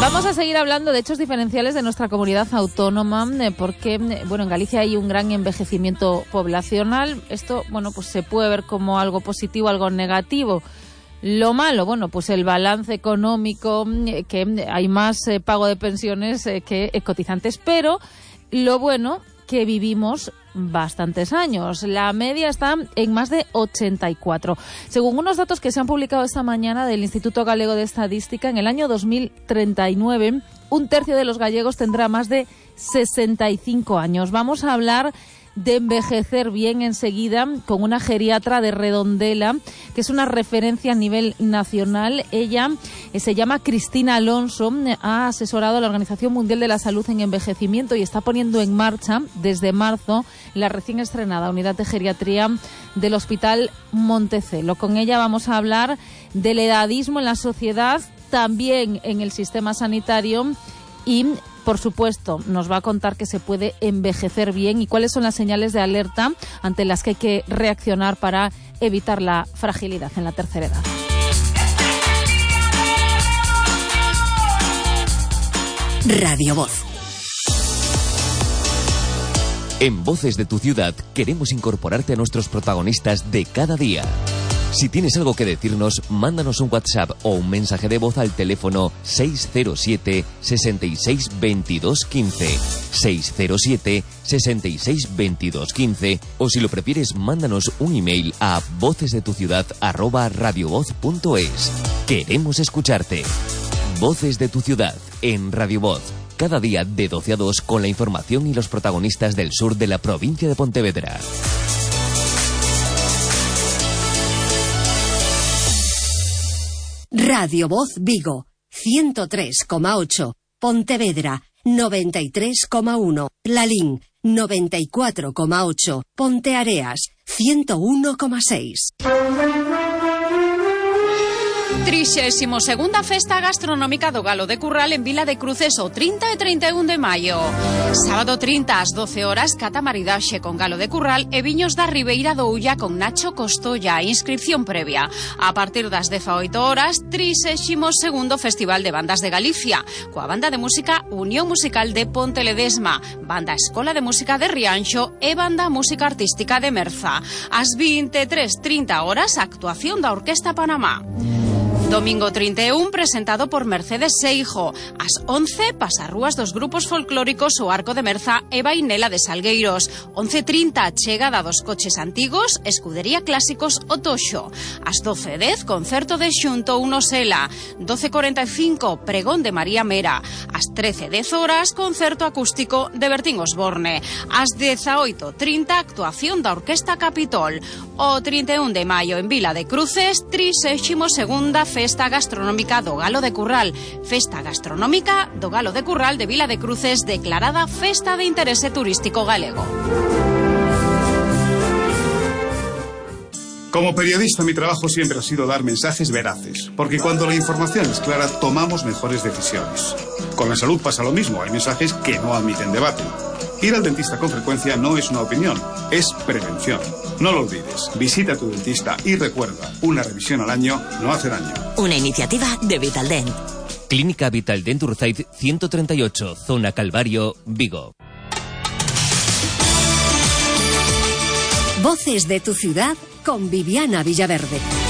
Vamos a seguir hablando de hechos diferenciales de nuestra comunidad autónoma, porque en Galicia hay un gran envejecimiento poblacional. Esto, pues se puede ver como algo positivo, algo negativo. Lo malo, pues el balance económico, que hay más pago de pensiones que cotizantes, pero lo bueno, que vivimos bastantes años. La media está en más de 84. Según unos datos que se han publicado esta mañana del Instituto Galego de Estadística, en el año 2039, un tercio de los gallegos tendrá más de 65 años. Vamos a hablar de envejecer bien enseguida con una geriatra de Redondela, que es una referencia a nivel nacional. Ella se llama Cristina Alonso, ha asesorado a la Organización Mundial de la Salud en envejecimiento y está poniendo en marcha desde marzo la recién estrenada unidad de geriatría del Hospital Montecelo. Con ella vamos a hablar del edadismo en la sociedad, también en el sistema sanitario, y por supuesto, nos va a contar que se puede envejecer bien y cuáles son las señales de alerta ante las que hay que reaccionar para evitar la fragilidad en la tercera edad. Radio Voz. En Voces de tu Ciudad queremos incorporarte a nuestros protagonistas de cada día. Si tienes algo que decirnos, mándanos un WhatsApp o un mensaje de voz al teléfono 607 66 22 15, 607 66 22 15, o si lo prefieres, mándanos un email a vocesdetuciudad@radiovoz.es. Queremos escucharte. Voces de tu Ciudad en Radio Voz. Cada día de 12 a 2 con la información y los protagonistas del sur de la provincia de Pontevedra. Radio Voz Vigo, 103,8. Pontevedra, 93,1. Lalín, 94,8. Ponteareas, 101,6. 32ª Festa Gastronómica do Galo de Curral en Vila de Cruces o 30 e 31 de maio. Sábado 30 ás 12 horas, cata maridaxe con Galo de Curral e viños da Ribeira do Ulla con Nacho Costolla. Inscripción previa. A partir das 18 horas, 32º Festival de Bandas de Galicia, coa banda de música Unión Musical de Ponte Ledesma, Banda Escola de Música de Rianxo e Banda Música Artística de Merza. Ás 23:30 horas, actuación da Orquesta Panamá. Domingo 31, presentado por Mercedes Seijo. Ás 11, pasarrúas dos grupos folclóricos O Arco de Merza e Vainela de Salgueiros. 11:30, chegada dos coches antigos, Escudería Clásicos O Toxo. Ás 12:10, concerto de Xunto Unosela. 12:45, pregón de María Mera. Ás 13:10 horas, concerto acústico de Bertín Osborne. Ás 18:30, actuación da Orquesta Capitol. O 31 de maio en Vila de Cruces, 32ª Festa Gastronómica do Galo de Curral. Festa Gastronómica do Galo de Curral de Vila de Cruces, declarada Festa de Interese Turístico Galego. Como periodista, mi trabajo siempre ha sido dar mensajes veraces, porque cuando la información es clara, tomamos mejores decisiones. Con la salud pasa lo mismo, hay mensajes que no admiten debate. Ir al dentista con frecuencia no es una opinión, es prevención. No lo olvides, visita a tu dentista y recuerda, una revisión al año no hace daño. Una iniciativa de Vitaldent. Clínica Vitaldent Urzaid 138, Zona Calvario, Vigo. Voces de tu Ciudad con Viviana Villaverde.